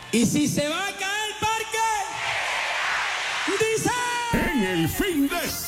Y si se va a caer el parque, dice... En el fin de